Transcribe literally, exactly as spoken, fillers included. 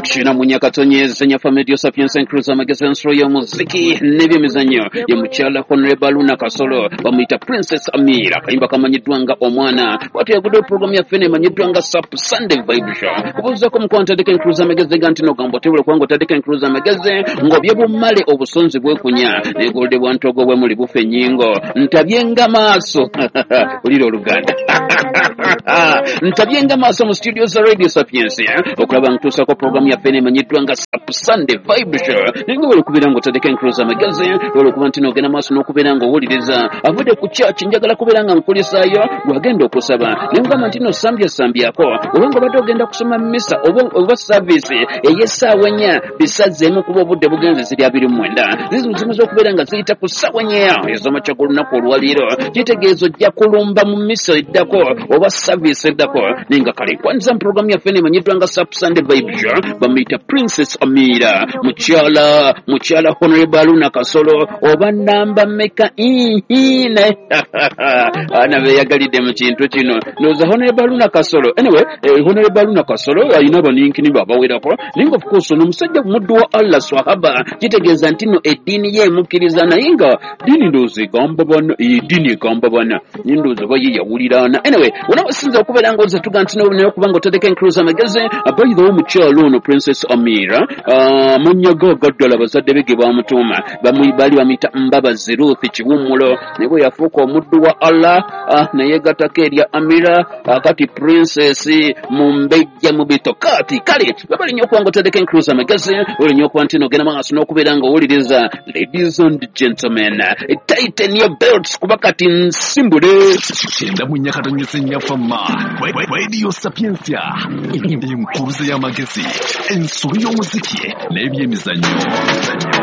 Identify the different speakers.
Speaker 1: China Munyakatonye Zenya Family Sapiens and Cruiser Magazine Royal Muziki Nevi Mizanyo Yamuchala Honorable Luna Kasolo Bamita Princess Amira Kaimba Kamanyidwanga Omwana watu ya kudo program ya fene Manyidwanga Sap Sunday Vibe Show kubuza kumkwanta Tadeka Cruiser Magazine Gantino Gambo Tewe Kwango Tadeka Cruiser Magazine Ngobyebu male obusonzi bwe kunya negolde bwantogo bwe muli bufe nyingo ntabyenga maso uliro Luganda ntabyenga maso mu studio za Radio Sapiens okulaba ntusa ko program ya fene Manyidwanga Sap Sunday Vibe Show ningo bwe kubira ngo Tadeka Cruiser Magazine bwe kubantino gena maso no kubira ngo wuliriza avude ku church njagala kubira nga nkulisayo wagenda okusaba ningo mantino sambya sambya ko obango bado ogenda kusoma misa oba service eyesawanya bisazemu kuba obudde bugenze ziri abiri mwenda zizo zimaze okubera nga ziyita ku sawanya ezo machakulu nako olwaliro kitegeezo jja kulumba mu misa eddako oba service eddako ninga kale kwanza program ya fene Manyidwanga Sap Sunday Vibe Show bamita Princess Amira muchala muchala Honorable Luna Kasolo oba namba meka ihine ana beyagalide mu kintu kino noza Honorable Luna Kasolo anyway eh, Honorable Luna Kasolo ayina baninkini baba werako ninga of course no musajja muddu wa Allah swahaba kitegeeza ntino edini ye mukiriza nayinga dini ndoze gamba bana edini gamba bana nindoze bayi yawulirana anyway unabasinza okubera ngoza tugantino nayo kubanga Tadeka Cruiser Magazine abayi do mukyalo no Princess Amira uh, munyaga gaddala bazadde bege bamutuma bamwi bali bamita Mbabazi Ruth Kiwumulo nebo yafuka omuddu wa Allah uh, naye gatakerya Amira uh, kati Princess mumbejja mubitokati kale babali nyo kubanga Tadeka Cruiser Magazine oli nyo kwantino gena maaso no kubera nga wuliriza ladies and gentlemen tighten your belts kubakati nsimbule
Speaker 2: Chenda Munyakatonye Nyafama Radio Sapiens Impuruza ya magazine ensuri y'omuziki n'ebyemizanyo